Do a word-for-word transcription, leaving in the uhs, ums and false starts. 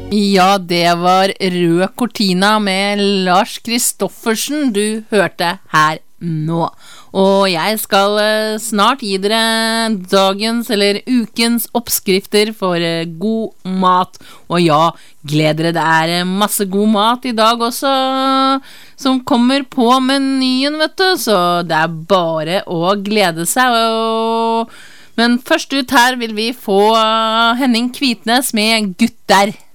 Ja, det var Rød Cortina med Lars Kristoffersen du hørte her nå. Og jeg skal eh, snart gi dere dagens eller ukens oppskrifter for eh, god mat. Og ja, gled dere, det er eh, masse god mat i dag også som kommer på menyen, vet du. Så det er bare å glede seg. Og... Men først ut her vil vi få Henning Kvitnes med Gutter.